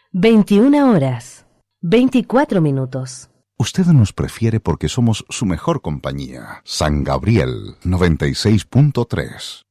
21 horas, 24 minutos. Usted nos prefiere porque somos su mejor compañía. San Gabriel 96.3.